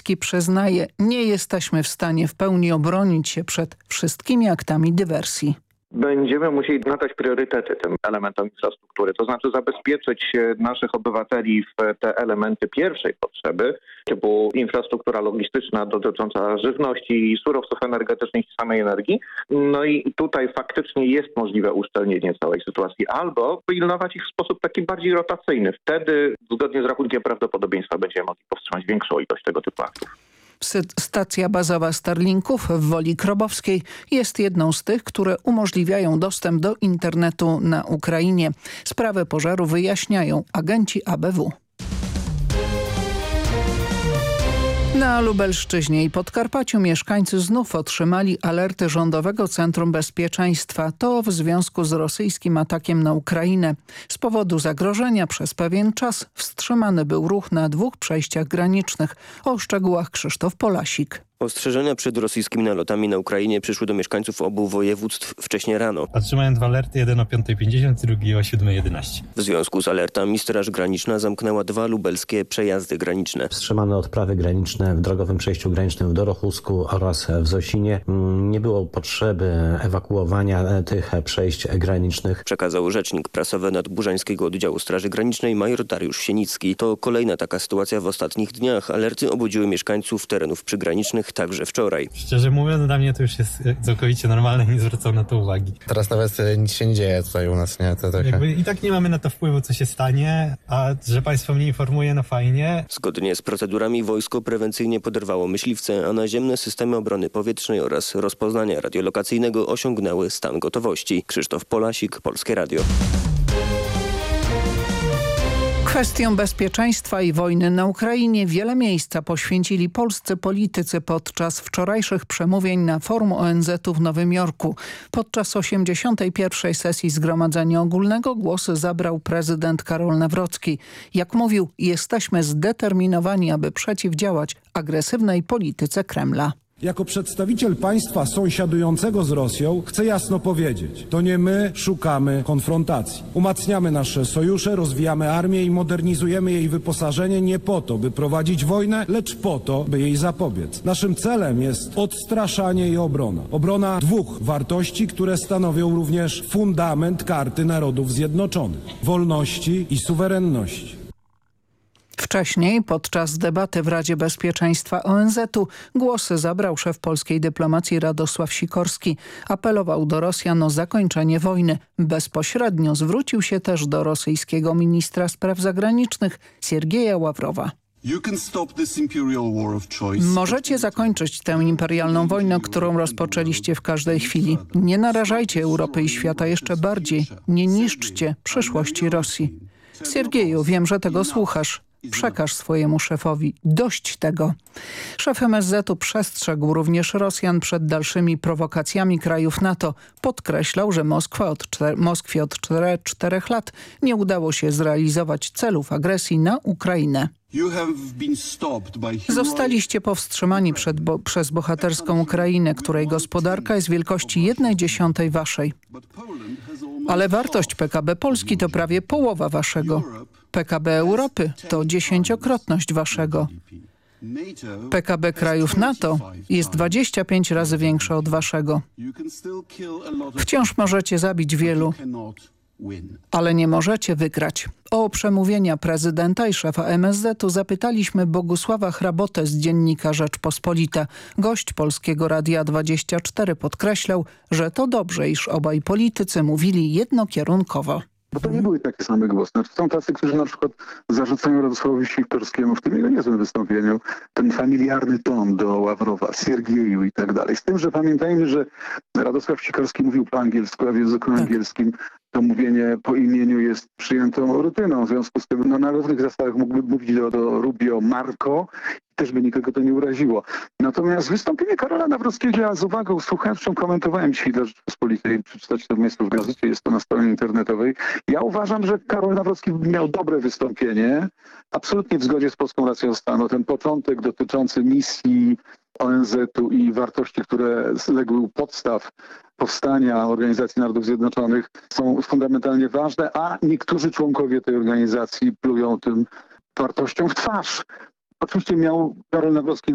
Nawrocki przyznaje, nie jesteśmy w stanie w pełni obronić się przed wszystkimi aktami dywersji. Będziemy musieli nadać priorytety tym elementom infrastruktury, to znaczy zabezpieczyć naszych obywateli w te elementy pierwszej potrzeby, typu infrastruktura logistyczna dotycząca żywności i surowców energetycznych i samej energii. No i tutaj faktycznie jest możliwe uszczelnienie całej sytuacji albo pilnować ich w sposób taki bardziej rotacyjny. Wtedy zgodnie z rachunkiem prawdopodobieństwa będziemy mogli powstrzymać większą ilość tego typu aktów. Stacja bazowa Starlinków w Woli Krobowskiej jest jedną z tych, które umożliwiają dostęp do internetu na Ukrainie. Sprawę pożaru wyjaśniają agenci ABW. Na Lubelszczyźnie i Podkarpaciu mieszkańcy znów otrzymali alerty Rządowego Centrum Bezpieczeństwa. To w związku z rosyjskim atakiem na Ukrainę. Z powodu zagrożenia przez pewien czas wstrzymany był ruch na 2 przejściach granicznych. O szczegółach Krzysztof Polasik. Ostrzeżenia przed rosyjskimi nalotami na Ukrainie przyszły do mieszkańców obu województw wcześnie rano. Otrzymałem 2 alerty, jeden o 5:50, drugi o 7:11. W związku z alertami Straż Graniczna zamknęła 2 lubelskie przejazdy graniczne. Wstrzymane odprawy graniczne w drogowym przejściu granicznym w Dorochusku oraz w Zosinie. Nie było potrzeby ewakuowania tych przejść granicznych. Przekazał rzecznik prasowy Nadburzańskiego Oddziału Straży Granicznej major Dariusz Sienicki. To kolejna taka sytuacja w ostatnich dniach. Alerty obudziły mieszkańców terenów przygranicznych także wczoraj. Szczerze mówiąc, dla mnie to już jest całkowicie normalne, nie zwracam na to uwagi. Teraz nawet nic się nie dzieje tutaj u nas, nie? To trochę... I tak nie mamy na to wpływu, co się stanie, a że państwo mnie informuje, no fajnie. Zgodnie z procedurami wojsko prewencyjnie poderwało myśliwce, a naziemne systemy obrony powietrznej oraz rozpoznania radiolokacyjnego osiągnęły stan gotowości. Krzysztof Polasik, Polskie Radio. Kwestiom bezpieczeństwa i wojny na Ukrainie wiele miejsca poświęcili polscy politycy podczas wczorajszych przemówień na forum ONZ-u w Nowym Jorku. Podczas 81. sesji Zgromadzenia Ogólnego głos zabrał prezydent Karol Nawrocki. Jak mówił, jesteśmy zdeterminowani, aby przeciwdziałać agresywnej polityce Kremla. Jako przedstawiciel państwa sąsiadującego z Rosją chcę jasno powiedzieć, to nie my szukamy konfrontacji. Umacniamy nasze sojusze, rozwijamy armię i modernizujemy jej wyposażenie nie po to, by prowadzić wojnę, lecz po to, by jej zapobiec. Naszym celem jest odstraszanie i obrona. Obrona 2 wartości, które stanowią również fundament Karty Narodów Zjednoczonych. Wolności i suwerenności. Wcześniej, podczas debaty w Radzie Bezpieczeństwa ONZ-u, głos zabrał szef polskiej dyplomacji Radosław Sikorski. Apelował do Rosjan o zakończenie wojny. Bezpośrednio zwrócił się też do rosyjskiego ministra spraw zagranicznych Siergieja Ławrowa. Możecie zakończyć tę imperialną wojnę, którą rozpoczęliście w każdej chwili. Nie narażajcie Europy i świata jeszcze bardziej. Nie niszczcie przyszłości Rosji. Siergieju, wiem, że tego słuchasz. Przekaż swojemu szefowi dość tego. Szef MSZ-u przestrzegł również Rosjan przed dalszymi prowokacjami krajów NATO. Podkreślał, że Moskwie od 4 lat nie udało się zrealizować celów agresji na Ukrainę. Zostaliście powstrzymani przez bohaterską Ukrainę, której gospodarka jest wielkości 1/10 waszej. Ale wartość PKB Polski to prawie połowa waszego. PKB Europy to 10-krotność waszego. PKB krajów NATO jest 25 razy większe od waszego. Wciąż możecie zabić wielu, ale nie możecie wygrać. O przemówienia prezydenta i szefa MSZ-u zapytaliśmy Bogusława Hrabotę z dziennika Rzeczpospolita. Gość Polskiego Radia 24 podkreślał, że to dobrze, iż obaj politycy mówili jednokierunkowo. Bo to nie były takie same głosy. Są tacy, którzy na przykład zarzucają Radosławowi Sikorskiemu w tym jego niezłym wystąpieniu ten familiarny ton do Ławrowa, Siergieju i tak dalej. Z tym, że pamiętajmy, że Radosław Sikorski mówił po angielsku, a w języku angielskim to mówienie po imieniu jest przyjętą rutyną. W związku z tym na równych zasadach mógłby mówić do Rubio Marco, też by nikogo to nie uraziło. Natomiast wystąpienie Karola Nawrockiego ja z uwagą słuchaczom komentowałem dzisiaj dla Rzeczpospolitej. Przeczytać to miejsce w gazecie, jest to na stronie internetowej. Ja uważam, że Karol Nawrocki miał dobre wystąpienie, absolutnie w zgodzie z polską racją stanu. Ten początek dotyczący misji ONZ-u i wartości, które legły u podstaw powstania Organizacji Narodów Zjednoczonych są fundamentalnie ważne, a niektórzy członkowie tej organizacji plują tym wartościom w twarz. Oczywiście miał Karol Nawrocki